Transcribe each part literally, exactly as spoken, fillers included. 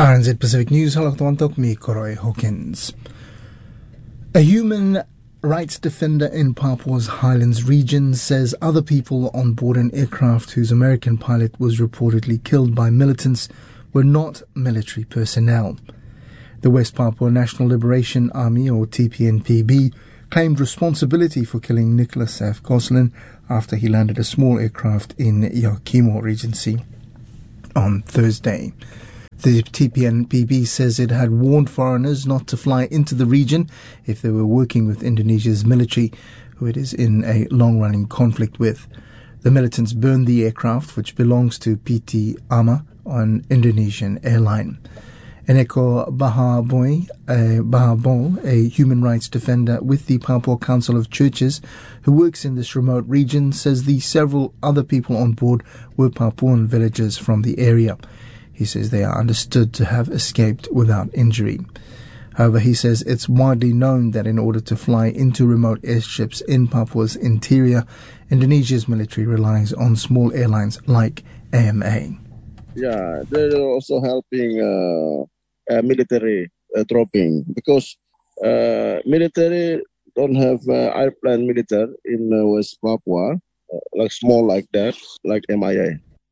R N Z Pacific News, halaktuantok mi Koroi Hawkins. A human rights defender in Papua's Highlands region says other people on board an aircraft whose American pilot was reportedly killed by militants were not military personnel. The West Papua National Liberation Army, or T P N P B, claimed responsibility for killing Nicholas F. Goslin after he landed a small aircraft in Yaukimo Regency on Thursday. The T P N P B says it had warned foreigners not to fly into the region if they were working with Indonesia's military, who it is in a long-running conflict with. The militants burned the aircraft, which belongs to P T AMA, an Indonesian airline. Eneko Bahaboy, uh, Bahabol, a human rights defender with the Papua Council of Churches who works in this remote region, says the several other people on board were Papuan villagers from the area. He says they are understood to have escaped without injury. However, he says it's widely known that in order to fly into remote airships in Papua's interior, Indonesia's military relies on small airlines like A M A. Yeah, they're also helping uh, uh, military uh, dropping because uh, military don't have uh, airplane military in uh, West Papua, uh, like small like that, like M I A.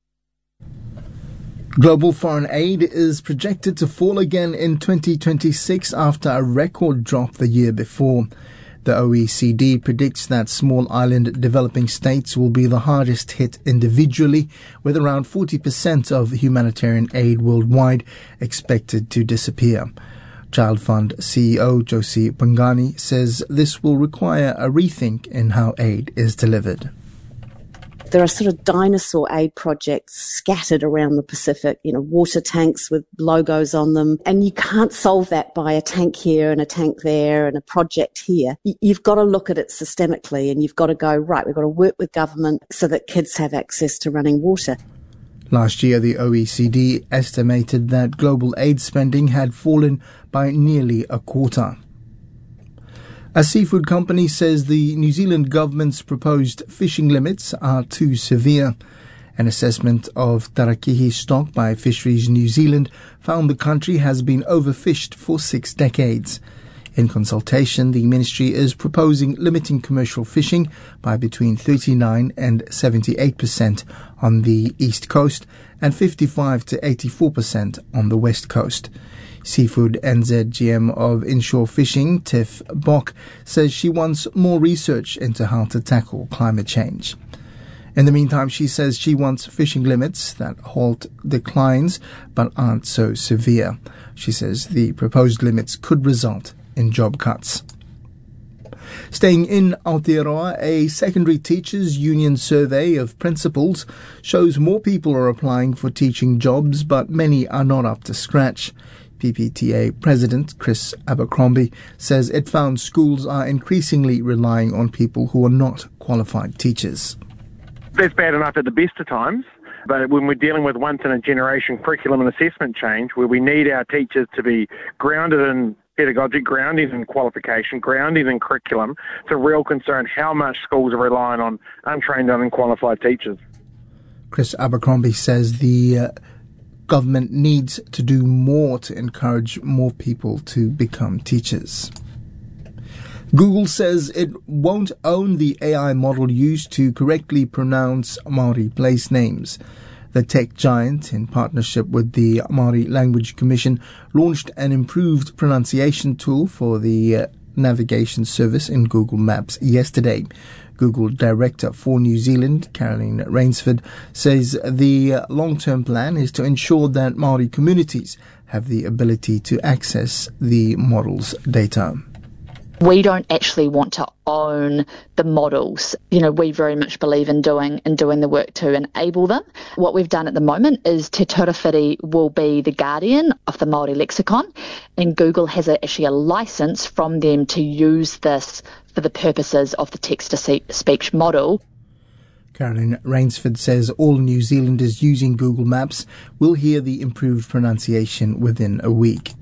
Global foreign aid is projected to fall again in twenty twenty-six after a record drop the year before. The O E C D predicts that small island developing states will be the hardest hit individually, with around forty percent of humanitarian aid worldwide expected to disappear. Child Fund C E O Josie Pangani says this will require a rethink in how aid is delivered. There are sort of dinosaur aid projects scattered around the Pacific, you know, water tanks with logos on them. And you can't solve that by a tank here and a tank there and a project here. You've got to look at it systemically and you've got to go, right, we've got to work with government so that kids have access to running water. Last year, the O E C D estimated that global aid spending had fallen by nearly a quarter. A seafood company says the New Zealand government's proposed fishing limits are too severe. An assessment of Tarakihi stock by Fisheries New Zealand found the country has been overfished for six decades. In consultation, the ministry is proposing limiting commercial fishing by between thirty-nine and seventy-eight percent on the east coast and fifty-five to eighty-four percent on the west coast. Seafood N Z G M of Inshore Fishing, Tiff Bock, says she wants more research into how to tackle climate change. In the meantime, she says she wants fishing limits that halt declines but aren't so severe. She says the proposed limits could result in job cuts. Staying in Aotearoa, a secondary teachers union survey of principals shows more people are applying for teaching jobs, but many are not up to scratch. P P T A President Chris Abercrombie says it found schools are increasingly relying on people who are not qualified teachers. That's bad enough at the best of times, but when we're dealing with once-in-a-generation curriculum and assessment change, where we need our teachers to be grounded in pedagogy, grounded in qualification, grounded in curriculum, it's a real concern how much schools are relying on untrained and unqualified teachers. Chris Abercrombie says the uh, government needs to do more to encourage more people to become teachers. Google says it won't own the A I model used to correctly pronounce Maori place names. The tech giant, in partnership with the Maori Language Commission, launched an improved pronunciation tool for the uh, navigation service in Google Maps yesterday. Google Director for New Zealand, Caroline Rainsford, says the uh, long-term plan is to ensure that Maori communities have the ability to access the model's data. We don't actually want to own the models. You know, we very much believe in doing in doing the work to enable them. What we've done at the moment is Te Turawhiri will be the guardian of the Māori lexicon, and Google has a, actually a license from them to use this for the purposes of the text-to-speech model. Caroline Rainsford says all New Zealanders using Google Maps will hear the improved pronunciation within a week.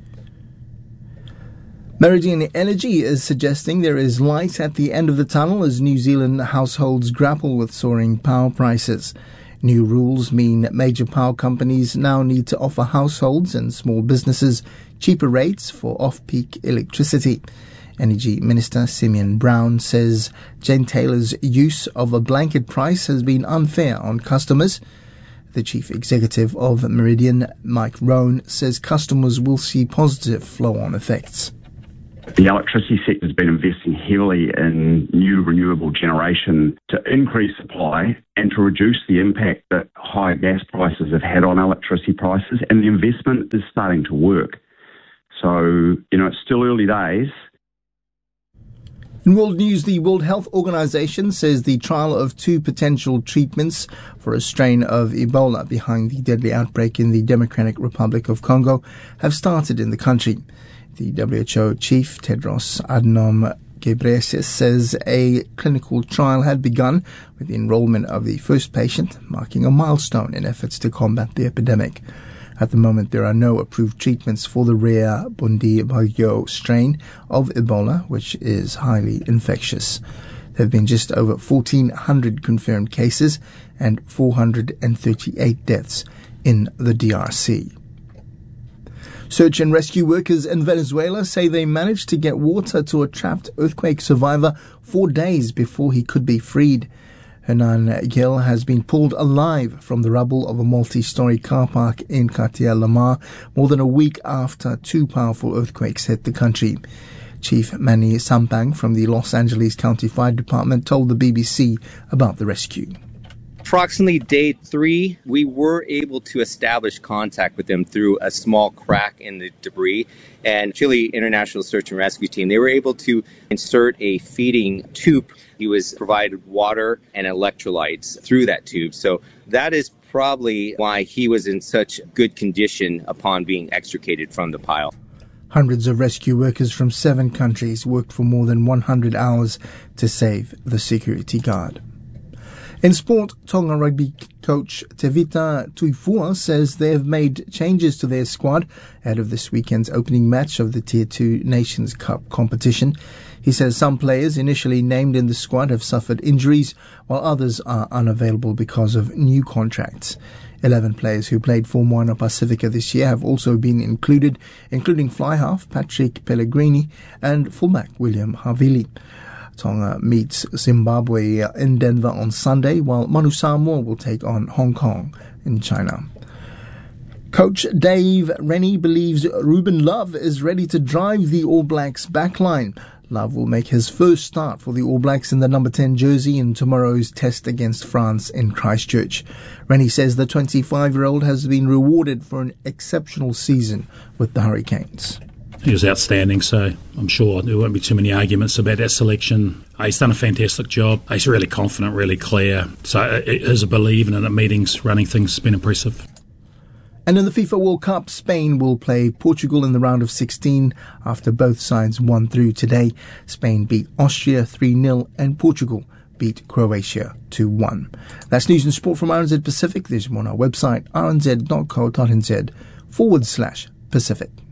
Meridian Energy is suggesting there is light at the end of the tunnel as New Zealand households grapple with soaring power prices. New rules mean major power companies now need to offer households and small businesses cheaper rates for off-peak electricity. Energy Minister Simeon Brown says Jane Taylor's use of a blanket price has been unfair on customers. The Chief Executive of Meridian, Mike Rohn, says customers will see positive flow-on effects. The electricity sector has been investing heavily in new renewable generation to increase supply and to reduce the impact that high gas prices have had on electricity prices, and the investment is starting to work. So, you know, it's still early days. In world news, the World Health Organization says the trial of two potential treatments for a strain of Ebola behind the deadly outbreak in the Democratic Republic of Congo have started in the country. The W H O chief, Tedros Adhanom Ghebreyesus, says a clinical trial had begun with the enrollment of the first patient, marking a milestone in efforts to combat the epidemic. At the moment, there are no approved treatments for the rare Bundibugyo strain of Ebola, which is highly infectious. There have been just over fourteen hundred confirmed cases and four hundred thirty-eight deaths in the D R C. Search and rescue workers in Venezuela say they managed to get water to a trapped earthquake survivor four days before he could be freed. Hernan Gil has been pulled alive from the rubble of a multi-story car park in Cartier-Lamar more than a week after two powerful earthquakes hit the country. Chief Manny Sampang from the Los Angeles County Fire Department told the B B C about the rescue. Approximately day three, we were able to establish contact with them through a small crack in the debris. And Chile International Search and Rescue Team, they were able to insert a feeding tube. He was provided water and electrolytes through that tube. So that is probably why he was in such good condition upon being extricated from the pile. Hundreds of rescue workers from seven countries worked for more than one hundred hours to save the security guard. In sport, Tonga rugby coach Tevita Tuifua says they have made changes to their squad ahead of this weekend's opening match of the Tier two Nations Cup competition. He says some players initially named in the squad have suffered injuries, while others are unavailable because of new contracts. Eleven players who played for Moana Pacifica this year have also been included, including fly half Patrick Pellegrini and fullback William Havili. Tonga meets Zimbabwe in Denver on Sunday, while Manu Samoa will take on Hong Kong in China. Coach Dave Rennie believes Ruben Love is ready to drive the All Blacks backline. Love will make his first start for the All Blacks in the number ten jersey in tomorrow's test against France in Christchurch. Rennie says the twenty-five-year-old has been rewarded for an exceptional season with the Hurricanes. He was outstanding, so I'm sure there won't be too many arguments about that selection. He's done a fantastic job. He's really confident, really clear. So he's a believer in the meetings, running things has been impressive. And in the FIFA World Cup, Spain will play Portugal in the round of sixteen after both sides won through today. Spain beat Austria three nil and Portugal beat Croatia two one. That's news and sport from R N Z Pacific. There's more on our website, r n z dot co dot n z forward slash Pacific.